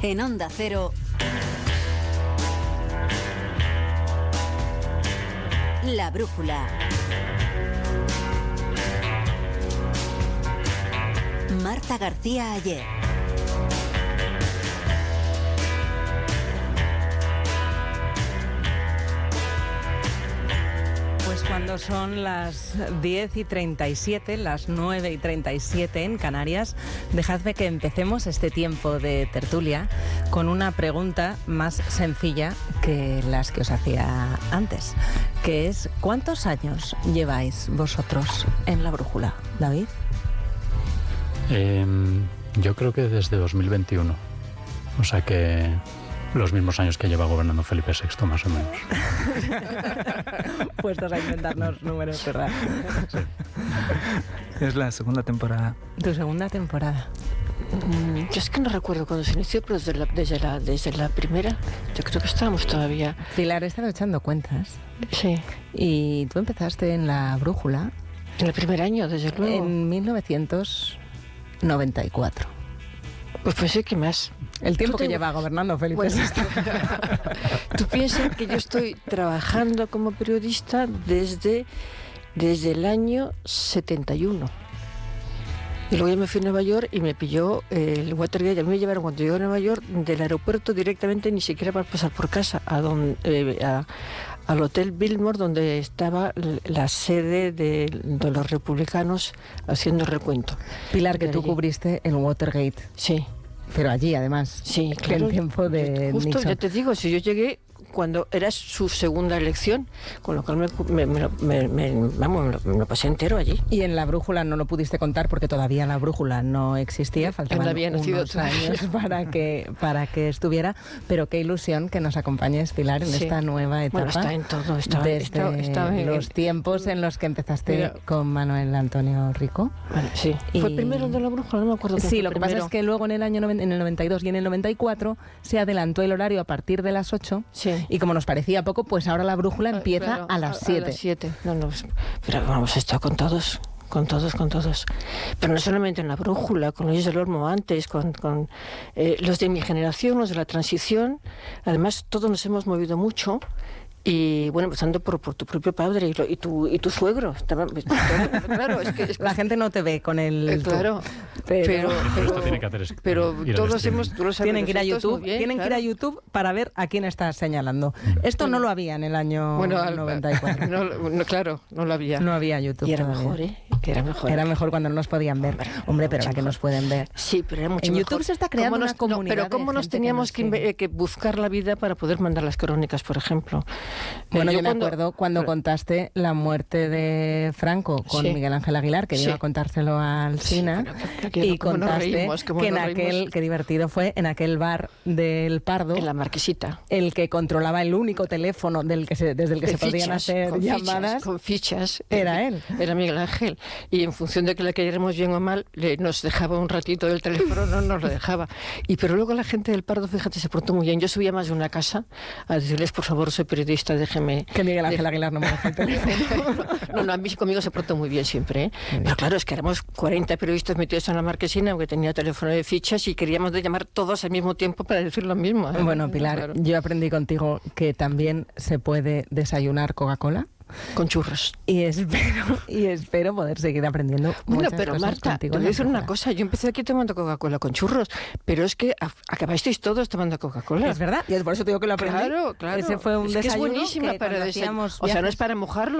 En Onda Cero, La Brújula. Marta García Ayer. Pues cuando son las 10:37, las 9:37 en Canarias, dejadme que empecemos este tiempo de tertulia con una pregunta más sencilla que las que os hacía antes, que es: ¿cuántos años lleváis vosotros en La Brújula, David? Yo creo que desde 2021, o sea que los mismos años que lleva gobernando Felipe VI, más o menos. Puestos a inventarnos números, ¿verdad? Sí. Es la segunda temporada. Tu segunda temporada. Yo es que no recuerdo cuándo se inició, pero desde la primera, yo creo que estábamos todavía. Pilar, he estado echando cuentas. Sí. Y tú empezaste en La Brújula. En el primer año, desde luego. En 1994. Pues pensé que más. El tiempo que lleva gobernando Felipe VI. Tú piensas que yo estoy trabajando como periodista desde el año 71. Y luego ya me fui a Nueva York y me pilló el Watergate. A mí me llevaron, cuando llegué a Nueva York, del aeropuerto directamente, ni siquiera para pasar por casa, al Hotel Biltmore, donde estaba la sede de los republicanos haciendo recuento. Pilar, que tú cubriste el Watergate. Sí. Pero allí, además. Sí, claro. En tiempo de Justo, Nixon. ya te digo, si yo llegué cuando era su segunda elección, con lo cual me lo pasé entero allí. Y en La Brújula no lo pudiste contar porque todavía La Brújula no existía, faltaban unos años para que estuviera, pero qué ilusión que nos acompañes, Pilar, en esta nueva etapa. Bueno, está en todo, desde los tiempos en los que empezaste con Manuel Antonio Rico. Bueno, sí. ¿Fue primero de La Brújula? No me acuerdo. Sí, lo que pasa es que luego en el 92 y en el 94 se adelantó el horario a partir de las 8. Sí. Y como nos parecía poco, pues ahora La Brújula empieza a las 7. A las 7. No, pero vamos, he estado con todos. Pero no solamente en La Brújula, con Luis del Olmo antes, con los de mi generación, los de la transición. Además, todos nos hemos movido mucho. Y bueno, empezando por tu propio padre y tu suegro. Claro, es que la gente no te ve con el... Claro, pero esto tiene que hacer todos hemos... Tienen que ir a YouTube, que ir a YouTube para ver a quién estás señalando. Esto no lo había en el año 94. Claro, no lo había. No había YouTube. Y era todavía. mejor, que era mejor. Era mejor cuando no nos podían ver. Hombre, pero ahora que nos pueden ver. Sí, pero era mucho en mejor. YouTube se está creando una comunidad. Pero cómo nos teníamos que buscar la vida para poder mandar las crónicas, por ejemplo. Bueno, yo me acuerdo cuando contaste la muerte de Franco con Miguel Ángel Aguilar, que iba a contárselo al Sina, y contaste que en aquel, qué divertido fue, en aquel bar del Pardo, en la Marquesita, el que controlaba el único teléfono desde el que se podían hacer llamadas, con fichas, era él. Era Miguel Ángel. Y en función de que le cayéramos bien o mal, nos dejaba un ratito del teléfono, no nos lo dejaba. Pero luego la gente del Pardo, fíjate, se portó muy bien. Yo subía más de una casa a decirles, por favor, soy periodista, déjeme... Que Miguel Ángel Aguilar no me deja el teléfono. No, a mí conmigo se portó muy bien siempre, ¿eh? Pero claro, es que éramos 40 periodistas metidos en la Marquesina, aunque tenía teléfono de fichas y queríamos llamar todos al mismo tiempo para decir lo mismo, ¿eh? Bueno, Pilar, claro. Yo aprendí contigo que también se puede desayunar Coca-Cola. Con churros. Y espero poder seguir aprendiendo muchas pero cosas Marta, contigo. te voy a decir una cosa. Yo empecé aquí tomando Coca-Cola con churros, pero es que acabasteis todos tomando Coca-Cola. Es verdad, y por eso te digo que lo aprendí. Claro. Ese fue un desayuno que es buenísima que para desayunar. O sea, no es para mojarlo.